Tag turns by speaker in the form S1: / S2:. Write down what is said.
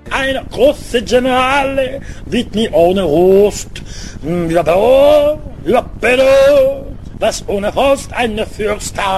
S1: eine große Generale, wird nie ohne Rost. Ja, was ohne Rost eine Fürst